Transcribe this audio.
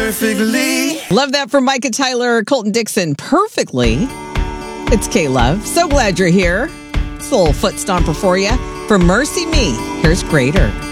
perfectly. Love that from Micah Tyler, Colton Dixon. Perfectly. It's K-Love. So glad you're here. It's a little foot stomper for you. From Mercy Me, here's Greater.